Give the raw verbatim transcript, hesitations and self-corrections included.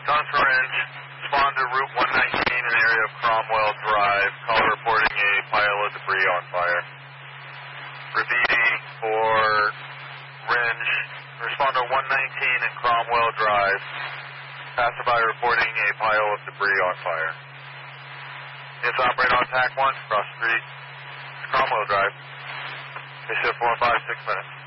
Johnson Ranch, respond to Route one nineteen in the area of Cromwell Drive. Caller reporting a pile of debris on fire. Repeating for Range, respond to one nineteen in Cromwell Drive. Passerby reporting a pile of debris on fire. It's operator on T A C one, cross the street. It's Cromwell Drive. They should four, five, six minutes.